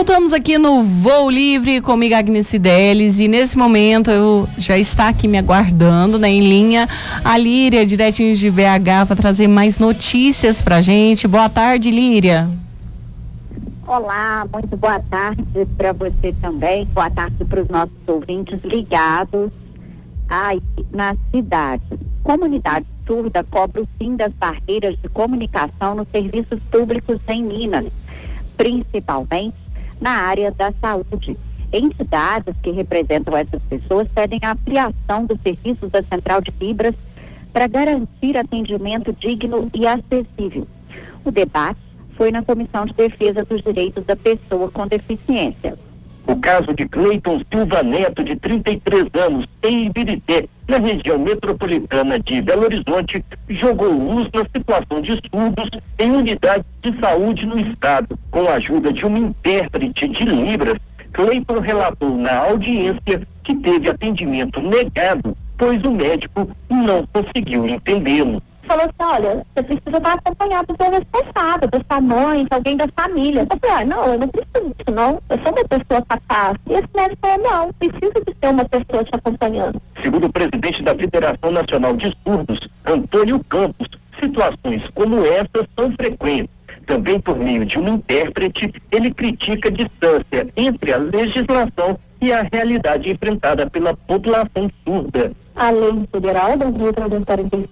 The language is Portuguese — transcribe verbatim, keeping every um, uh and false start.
Voltamos aqui no Voo Livre comigo, Agnes Fidelis, e nesse momento eu já está aqui me aguardando, né, em linha, a Líria, diretinho de B H, para trazer mais notícias pra gente. Boa tarde, Líria. Olá, muito boa tarde para você também, boa tarde para os nossos ouvintes ligados aí na cidade. Comunidade surda cobra o fim das barreiras de comunicação nos serviços públicos em Minas, principalmente na área da saúde. Entidades que representam essas pessoas pedem a ampliação dos serviços da Central de Fibras para garantir atendimento digno e acessível. O debate foi na Comissão de Defesa dos Direitos da Pessoa com Deficiência. O caso de Cleiton Silva Neto, de trinta e três anos, em Ibirité, na região metropolitana de Belo Horizonte, jogou luz na situação de surdos em unidades de saúde no estado. Com a ajuda de uma intérprete de Libras, Cleiton relatou na audiência que teve atendimento negado, pois o médico não conseguiu entendê-lo. Falou assim, olha, você precisa estar acompanhado do responsável, da sua mãe, de alguém da família. Eu falei, ah, não, eu não preciso disso, não. Eu sou uma pessoa capaz. E esse médico falou, não, precisa de ter uma pessoa te acompanhando. Segundo o presidente da Federação Nacional de Surdos, Antônio Campos, situações como essas são frequentes. Também por meio de um intérprete, ele critica a distância entre a legislação e a realidade enfrentada pela população surda. A Lei Federal das Letras